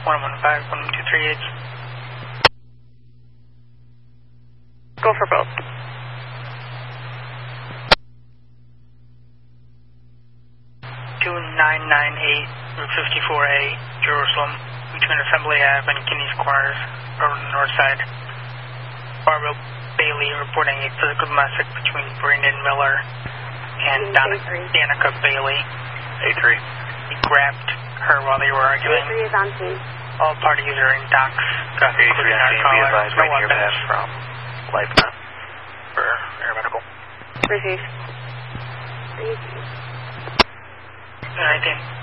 115-1238. Go for both. 2998 Route 54A, Jerusalem, between Assembly Ave and Guineas Corners, over the north side. Barbara Bailey reporting a physical domestic between Brandon Miller and Danica Bailey. A3. He grabbed her while they were arguing. A3 is on scene. All parties are in docks. A3 on scene, be advised, right near pass from LifeNet for air medical. Receive. 19.